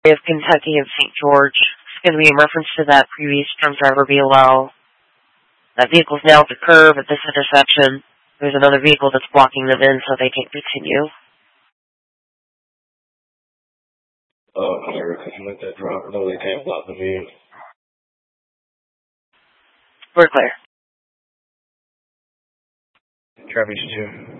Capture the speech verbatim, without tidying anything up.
of Kentucky and Saint George. It's going to be in reference to that previous drunk driver B L L. That vehicle's now at the curb at this intersection. There's another vehicle that's blocking them in so they can't continue. Oh, I never couldn't let that driver know they can't block the in. We're clear. Traffic two.